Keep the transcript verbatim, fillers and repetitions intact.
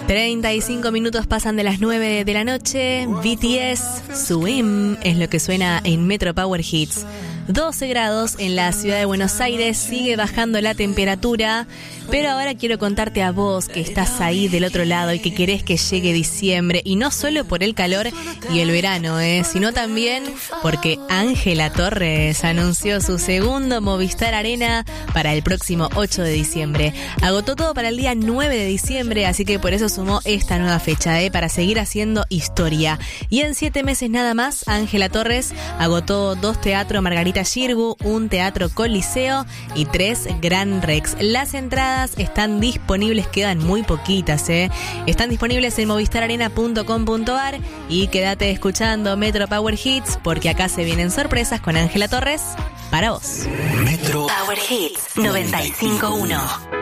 treinta y cinco minutos pasan de las nueve de la noche. B T S, Swim, es lo que suena en Metro Power Hits. doce grados en la ciudad de Buenos Aires, sigue bajando la temperatura, pero ahora quiero contarte a vos que estás ahí del otro lado y que querés que llegue diciembre, y no solo por el calor y el verano, ¿eh? sino también porque Ángela Torres anunció su segundo Movistar Arena para el próximo ocho de diciembre. Agotó todo para el día nueve de diciembre, así que por eso sumó esta nueva fecha, ¿eh? para seguir haciendo historia. Y en siete meses nada más, Ángela Torres agotó dos teatros Margarita Xirgu, un teatro Coliseo y tres Gran Rex. Las entradas están disponibles, quedan muy poquitas, ¿eh? Están disponibles en movistar arena punto com punto ar y quédate escuchando Metro Power Hits porque acá se vienen sorpresas con Ángela Torres para vos. Metro Power Hits noventa y cinco punto uno.